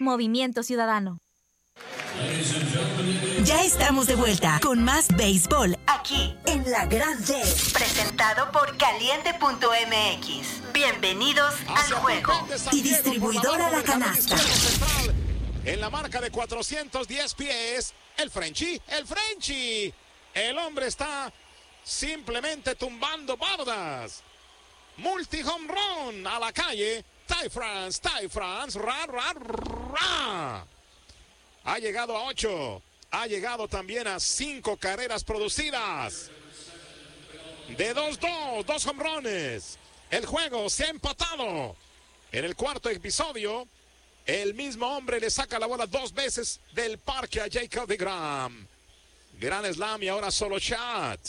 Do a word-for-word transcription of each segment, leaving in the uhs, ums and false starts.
Movimiento Ciudadano. Ya estamos de vuelta con más béisbol aquí en La Grande. Presentado por Caliente punto M X. Bienvenidos al juego. Y distribuidora La Canasta. En la marca de cuatrocientos diez pies, el Frenchie, el Frenchie. El hombre está simplemente tumbando bardas. Multi home run a la calle. Ty France, Ty France, ra, ra, ra. Ha llegado a ocho. Ha llegado también a cinco carreras producidas. De dos dos, dos home runs. El juego se ha empatado. En el cuarto episodio, el mismo hombre le saca la bola dos veces del parque a Jacob deGrom. Gran slam y ahora solo chat.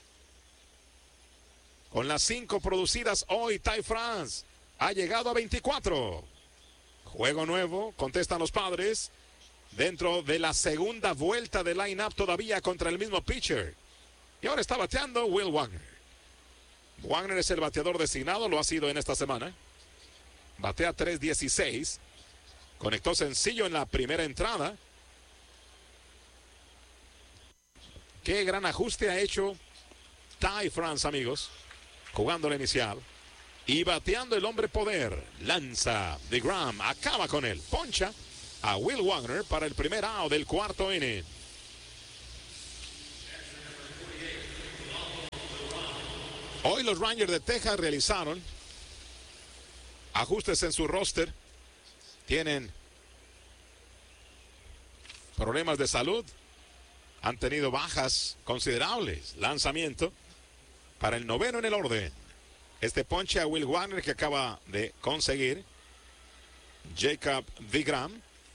Con las cinco producidas hoy, Ty France ha llegado a veinticuatro. Juego nuevo, contestan los Padres. Dentro de la segunda vuelta de line-up todavía contra el mismo pitcher. Y ahora está bateando Will Wagner. Wagner es el bateador designado, lo ha sido en esta semana. Batea tres dieciséis. Conectó sencillo en la primera entrada. Qué gran ajuste ha hecho Ty France, amigos. Jugando la inicial. Y bateando el hombre poder. Lanza deGrom. Acaba con él. Poncha a Will Wagner para el primer out del cuarto inning. Hoy los Rangers de Texas realizaron ajustes en su roster. Tienen problemas de salud. Han tenido bajas considerables. Lanzamiento para el noveno en el orden. Este ponche a Will Wagner que acaba de conseguir Jacob deGrom.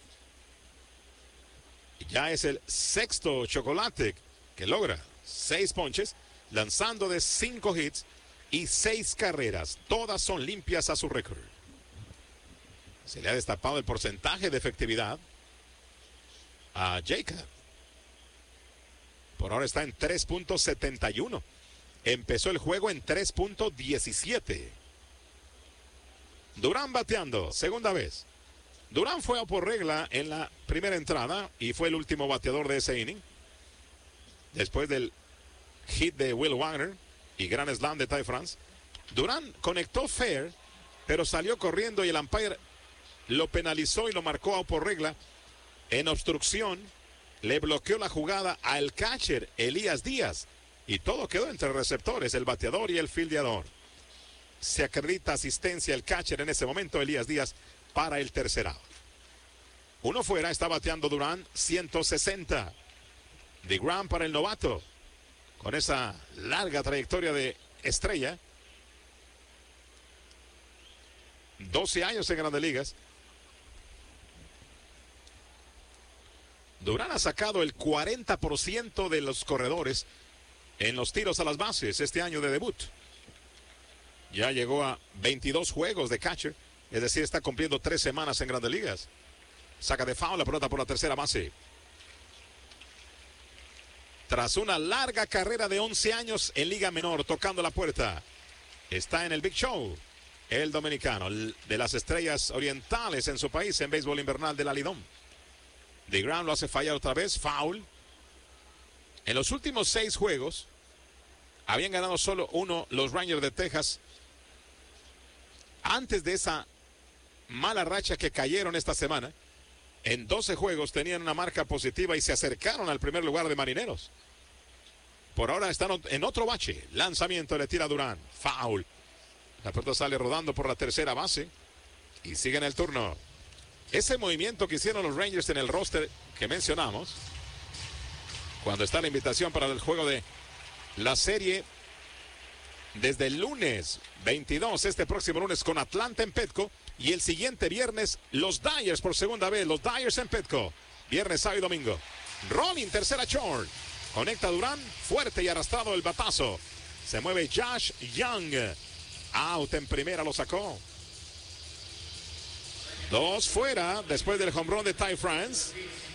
Ya es el sexto chocolate que logra seis ponches, lanzando de cinco hits y seis carreras. Todas son limpias a su récord. Se le ha destapado el porcentaje de efectividad a Jacob. Por ahora está en tres punto setenta y uno. Empezó el juego en tres punto diecisiete. Durán bateando, segunda vez. Durán fue a por regla en la primera entrada y fue el último bateador de ese inning. Después del hit de Will Wagner y gran slam de Ty France, Durán conectó fair, pero salió corriendo y el umpire lo penalizó y lo marcó a por regla. En obstrucción, le bloqueó la jugada al catcher Elías Díaz y todo quedó entre receptores, el bateador y el fildeador. Se acredita asistencia el catcher en ese momento, Elías Díaz, para el tercer out. Uno fuera, está bateando Durán, ciento sesenta. deGrom para el novato, con esa larga trayectoria de estrella. doce años en Grandes Ligas. Durán ha sacado el cuarenta por ciento de los corredores en los tiros a las bases este año de debut. Ya llegó a veintidós juegos de catcher. Es decir, está cumpliendo tres semanas en Grandes Ligas. Saca de foul la pelota por la tercera base. Tras una larga carrera de once años en Liga Menor, tocando la puerta, está en el Big Show, el dominicano, el de las estrellas orientales en su país, en béisbol invernal del Lidom. deGrom lo hace fallar otra vez, foul. En los últimos seis juegos, habían ganado solo uno los Rangers de Texas. Antes de esa mala racha que cayeron esta semana, en doce juegos tenían una marca positiva y se acercaron al primer lugar de Marineros. Por ahora están en otro bache. Lanzamiento, le tira Durán. Foul. La pelota sale rodando por la tercera base y sigue en el turno. Ese movimiento que hicieron los Rangers en el roster que mencionamos, cuando está la invitación para el juego de la serie desde el lunes veintidós, este próximo lunes con Atlanta en Petco, y el siguiente viernes los Dyers por segunda vez, los Dyers en Petco, viernes, sábado y domingo. Rolling, tercera short, conecta Durán, fuerte y arrastrado el batazo, se mueve Josh Young, out en primera, lo sacó. Dos fuera después del home run de Ty France.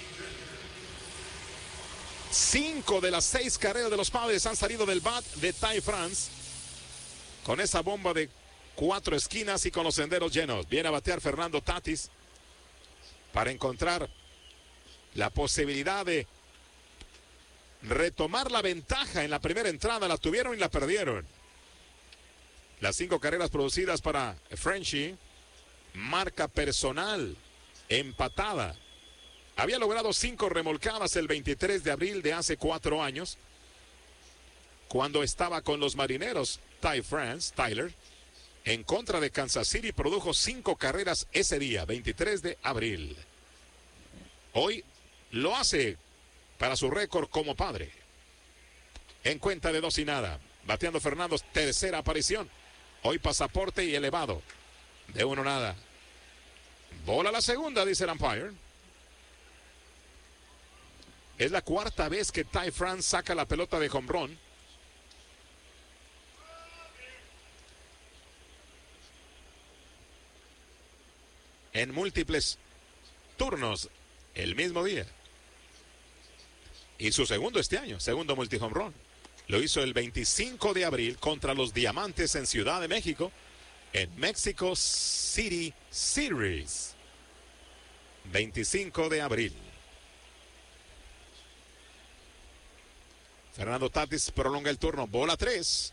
Cinco de las seis carreras de los Padres han salido del bat de Ty France. Con esa bomba de cuatro esquinas y con los senderos llenos. Viene a batear Fernando Tatis. para encontrar la posibilidad de retomar la ventaja en la primera entrada. La tuvieron y la perdieron. Las cinco carreras producidas para Frenchie, marca personal, empatada. Había logrado cinco remolcadas el veintitrés de abril de hace cuatro años, cuando estaba con los Marineros. Ty France, Tyler, en contra de Kansas City, produjo cinco carreras ese día, veintitrés de abril. Hoy lo hace para su récord como padre. En cuenta de dos y nada, bateando Fernando, tercera aparición. Hoy pasaporte y elevado, de uno nada. Bola la segunda, dice el umpire. Es la cuarta vez que Ty France saca la pelota de home run. En múltiples turnos el mismo día. Y su segundo este año, segundo multi-home run. Lo hizo el veinticinco de abril contra los Diamantes en Ciudad de México, en Mexico City Series. veinticinco de abril. Fernando Tatis prolonga el turno. Bola tres.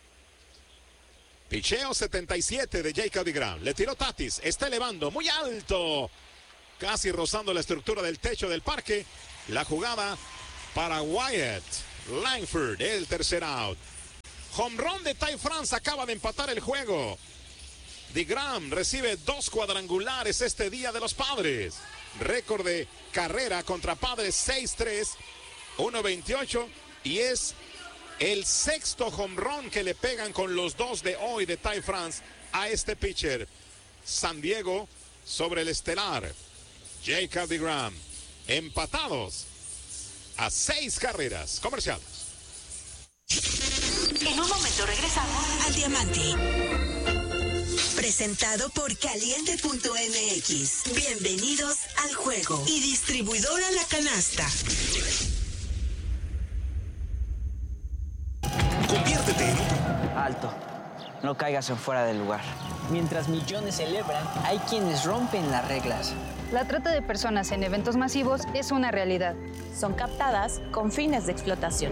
Picheo setenta y siete de Jacob deGrom. Le tiró Tatis. Está elevando muy alto. Casi rozando la estructura del techo del parque. La jugada para Wyatt Langford. El tercer out. Home run de Ty France. Acaba de empatar el juego. deGrom recibe dos cuadrangulares este día de los Padres. Récord de carrera contra Padres seis tres. uno veintiocho. Y es el sexto home run que le pegan con los dos de hoy de Ty France a este pitcher. San Diego sobre el estelar Jacob deGrom. Empatados a seis carreras. Comerciales. En un momento regresamos al Diamante. Presentado por Caliente punto M X. Bienvenidos al juego. Y distribuidora La Canasta. Conviértete en un... Alto, no caigas en fuera del lugar. Mientras millones celebran, hay quienes rompen las reglas. La trata de personas en eventos masivos es una realidad. Son captadas con fines de explotación.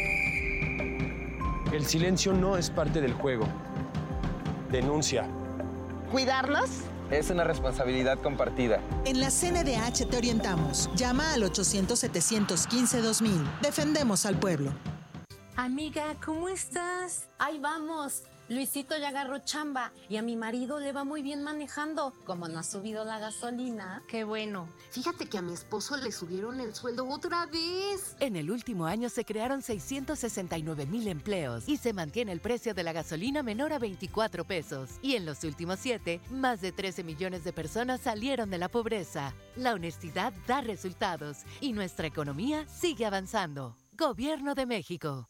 El silencio no es parte del juego. Denuncia. ¿Cuidarlos? Es una responsabilidad compartida. En la C N D H te orientamos. Llama al ochocientos, setecientos quince, dos mil. Defendemos al pueblo. Amiga, ¿cómo estás? Ahí vamos. Luisito ya agarró chamba y a mi marido le va muy bien manejando. Como no ha subido la gasolina. Qué bueno. Fíjate que a mi esposo le subieron el sueldo otra vez. En el último año se crearon seiscientos sesenta y nueve mil empleos y se mantiene el precio de la gasolina menor a veinticuatro pesos. Y en los últimos siete, más de trece millones de personas salieron de la pobreza. La honestidad da resultados y nuestra economía sigue avanzando. Gobierno de México.